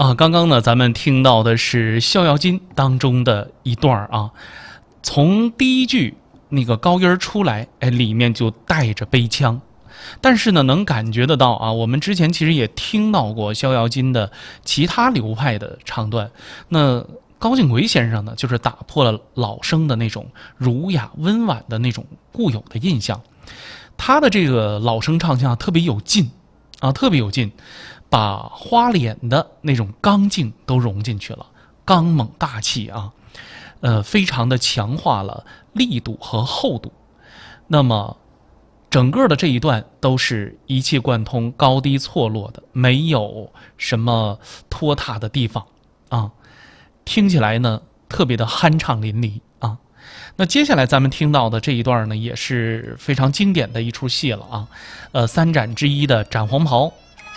刚刚呢，咱们听到的是《逍遥津》当中的一段啊，从第一句那个高音出来，里面就带着悲腔。但是呢，能感觉得到啊，我们之前其实也听到过《逍遥津》的其他流派的唱段。那高敬奎先生呢，就是打破了老生的那种儒雅温婉的那种固有的印象。他的这个老生唱腔特别有劲啊，特别有劲。把花脸的那种刚劲都融进去了，刚猛大气啊，非常的强化了力度和厚度。那么，整个的这一段都是一气贯通、高低错落的，没有什么拖沓的地方啊。听起来呢，特别的酣畅淋漓啊。那接下来咱们听到的这一段呢，也是非常经典的一出戏了啊。三斩之一的斩黄袍。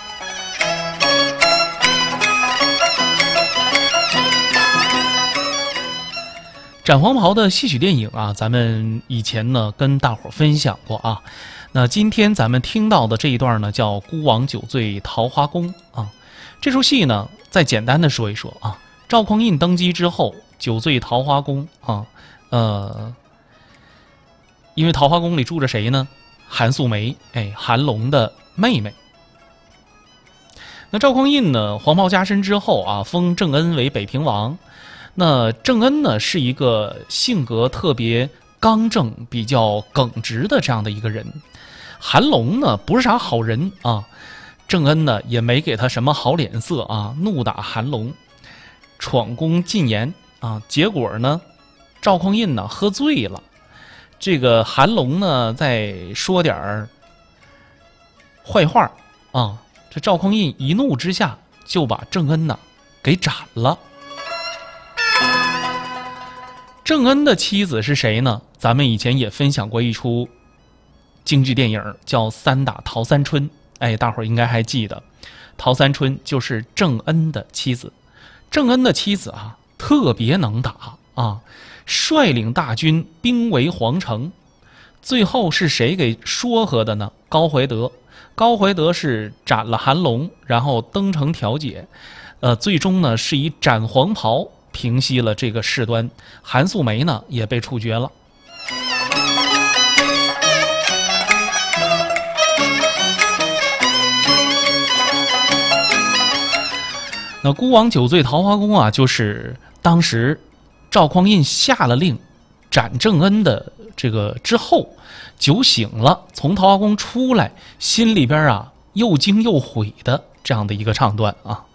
斩黄袍的戏曲电影啊，咱们以前呢跟大伙儿分享过啊。那今天咱们听到的这一段呢，叫《孤王酒醉桃花宫》啊。这出戏呢，再简单的说一说啊。赵匡胤登基之后，酒醉桃花宫啊，因为桃花宫里住着谁呢？韩素梅，韩龙的妹妹。那赵匡胤呢，黄袍加身之后啊，封郑恩为北平王。那郑恩呢，是一个性格特别刚正、比较耿直的这样的一个人。韩龙呢，不是啥好人啊。郑恩呢，也没给他什么好脸色啊，怒打韩龙，闯宫进言啊。结果呢，赵匡胤呢喝醉了，这个韩龙呢再说点坏话啊。这赵匡胤一怒之下就把郑恩呢给斩了。郑恩的妻子是谁呢？咱们以前也分享过一出京剧电影叫《三打陶三春》，大伙儿应该还记得，陶三春就是郑恩的妻子。郑恩的妻子啊，特别能打啊，率领大军兵围皇城。最后是谁给说和的呢？高怀德。高怀德是斩了韩龙，然后登城调解，最终呢是以斩黄袍平息了这个事端。韩素梅呢也被处决了。那孤王酒醉桃花宫啊，就是当时赵匡胤下了令斩郑恩的这个之后，酒醒了，从桃花宫出来，心里边啊又惊又悔的这样的一个唱段啊。